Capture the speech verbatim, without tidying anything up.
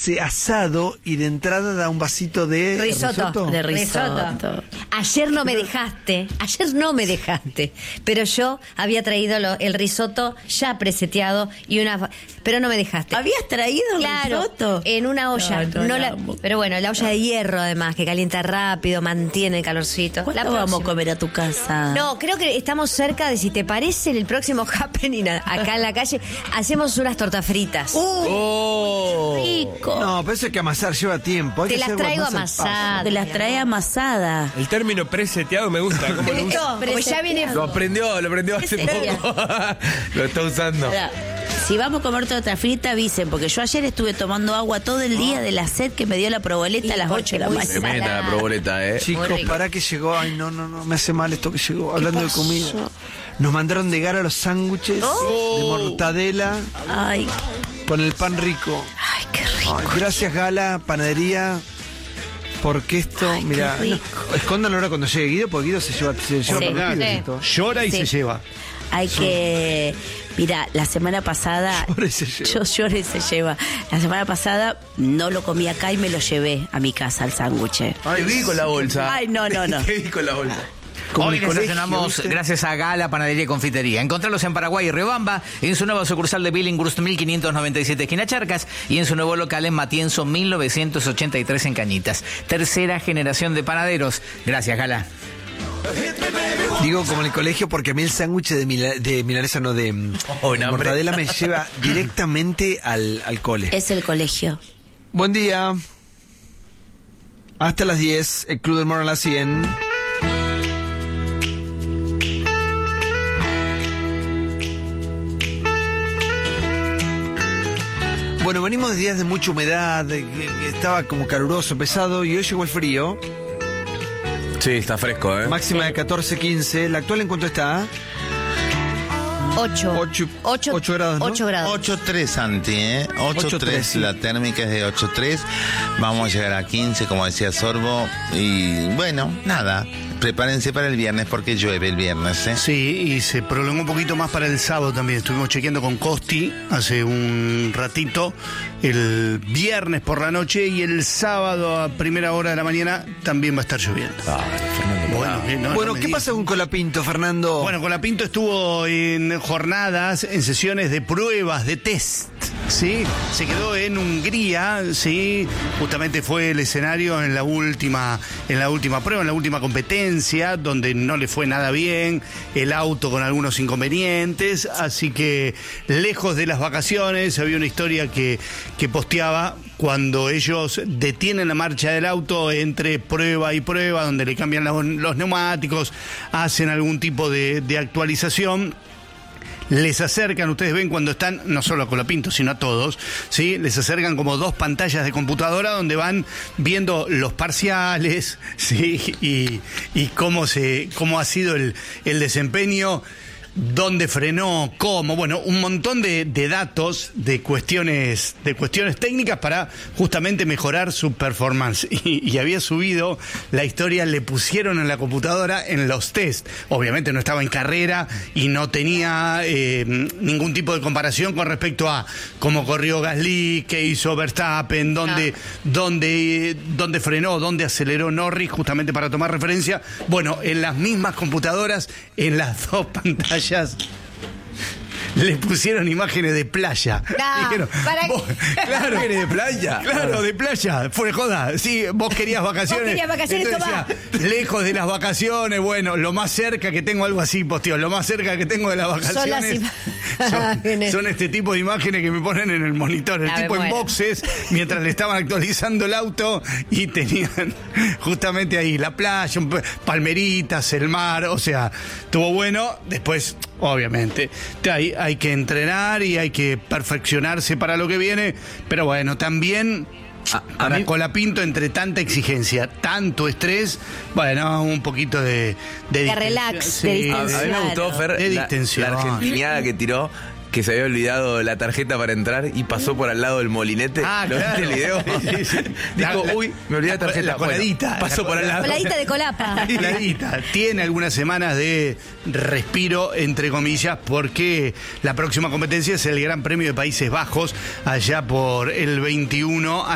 hace asado y de entrada da un vasito de risotto. risotto. De risotto. Ayer no me dejaste, ayer no me dejaste, pero yo había traído lo, el risotto ya preseteado y una, pero no me dejaste. ¿Habías traído el Claro, risotto? en una olla. No, no, no la, no. pero bueno, la olla de hierro además, que calienta rápido, mantiene el calorcito. ¿Cuándo La vamos a próxima. comer a tu casa? No, creo que estamos cerca de, si te parece, en el próximo happening acá en la calle, hacemos unas tortas fritas. ¡Uh! ¡Oh! Rico. No, pero eso hay que amasar, lleva tiempo. Hay Te que las hacer traigo más al amasadas. Te las trae amasada. El término preseteado me gusta. ¿Cómo lo usa? Como ya viene. Lo aprendió, lo aprendió hace sería? poco. Lo está usando. Ahora, si vamos a comer torta frita, avisen, porque yo ayer estuve tomando agua todo el día de la sed que me dio la proboleta Y a las porque ocho de la muy mañana. Tremenda la proboleta, ¿eh? Chicos, Muy rico. para que llegó. Ay, no, no, no, me hace mal esto que llegó. Hablando de pasó? comida. Nos mandaron de gara los sándwiches de mortadela Ay, con el pan rico. ay, qué rico. Ay, gracias, Gala, panadería. Porque esto, Ay, qué mira, rico. escóndanlo ahora cuando llegue Guido, porque Guido se lleva, se lleva Sí, por los sí. esto. Llora y Sí. se lleva. Hay que... Mira, la semana pasada... Llora y se lleva. Yo lloro y se lleva. La semana pasada no lo comí acá y me lo llevé a mi casa, al sándwich. Ay, vi con la bolsa. Ay, no, no, no. ¿Qué vi con la bolsa? Como Hoy el colegio, desayunamos ¿viste? gracias a Gala Panadería y Confitería. Encontralos en Paraguay y Riobamba, en su nueva sucursal de Billinghurst mil quinientos noventa y siete esquina Charcas y en su nuevo local en Matienzo mil novecientos ochenta y tres en Cañitas. Tercera generación de panaderos. Gracias, Gala. Digo como en el colegio porque a mí el sándwich de, mila- de milanesa, no de, mm, Oh, de no, mortadela me lleva directamente al, al cole. Es el colegio. Buen día. Hasta las diez, el Club del Morro a las cien. Bueno, venimos de días de mucha humedad, de que- que estaba como caluroso, pesado, y hoy llegó el frío. Sí, está fresco, ¿eh? Máxima de catorce, quince. ¿La actual en cuánto está? Ocho. Ocho- Ocho- ocho grados, ¿no? ocho grados. ocho tres, Santi, ¿eh? ocho ocho tres, tres, sí. la térmica es de ocho tres. Vamos a llegar a quince, como decía Sorbo. Y bueno, nada, prepárense para el viernes porque llueve el viernes, ¿eh? Sí, y se prolongó un poquito más para el sábado también. Estuvimos chequeando con Costi hace un ratito, el viernes por la noche y el sábado a primera hora de la mañana también va a estar lloviendo. Ah, Fernando. Bueno, eh, no, bueno, no me ¿qué digas. pasa con Colapinto, Fernando? Bueno, Colapinto estuvo en jornadas, en sesiones de pruebas, de test, ¿sí? Se quedó en Hungría, ¿sí? Justamente fue el escenario en la última, en la última prueba, en la última competencia, donde no le fue nada bien, el auto con algunos inconvenientes, así que lejos de las vacaciones, había una historia que, que posteaba cuando ellos detienen la marcha del auto entre prueba y prueba, donde le cambian los, los neumáticos, hacen algún tipo de, de actualización. Les acercan, ustedes ven cuando están, no solo a Colapinto, sino a todos, ¿sí? Les acercan como dos pantallas de computadora donde van viendo los parciales, ¿sí? Y, y cómo se, cómo ha sido el, el desempeño, dónde frenó, cómo, bueno, un montón de, de datos, de cuestiones, de cuestiones técnicas para justamente mejorar su performance. Y, y había subido la historia, le pusieron en la computadora en los test. Obviamente no estaba en carrera y no tenía eh, ningún tipo de comparación con respecto a cómo corrió Gasly, qué hizo Verstappen, dónde, dónde, dónde frenó, dónde aceleró Norris, justamente para tomar referencia. Bueno, en las mismas computadoras, en las dos pantallas, le pusieron imágenes de playa. No, Dijeron, para- vos- claro, ¿Imágenes de playa? Claro, de playa, fue joda. Sí, vos querías vacaciones. Vos querías vacaciones, Entonces decía, lejos de las vacaciones, bueno, lo más cerca que tengo, algo así, posteo, lo más cerca que tengo de las Son las vacaciones imágenes. son, son este tipo de imágenes que me ponen en el monitor. El A ver, tipo en bueno. boxes, mientras le estaban actualizando el auto y tenían justamente ahí la playa, un pe- palmeritas, el mar, o sea, estuvo bueno. Después, obviamente, te- hay, hay que entrenar y hay que perfeccionarse para lo que viene, pero bueno, también A- a para mí- Colapinto, entre tanta exigencia, tanto estrés, bueno, un poquito de... De, De distensión. relax, de A, a distensión. mí me gustó, Fer, De la, distensión. la argentiniada que tiró, que se había olvidado la tarjeta para entrar y pasó por al lado del molinete. Ah, ¿Lo claro. viste el video? Sí, sí. Dijo, La- uy, me olvidé la la- tarjeta. la Bueno, coladita, pasó la por al lado. Coladita de colapa. Clarita, tiene algunas semanas de respiro, entre comillas, porque la próxima competencia es el Gran Premio de Países Bajos, allá por el veintiuno